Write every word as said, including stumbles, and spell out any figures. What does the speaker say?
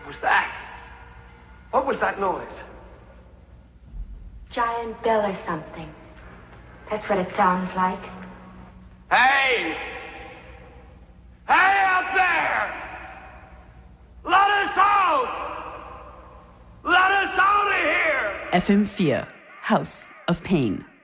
was that? What was that noise? Giant bell or something. That's what it sounds like. Hey! Hey up there! Let us out! Let us out of here! F M vier, House of Pain.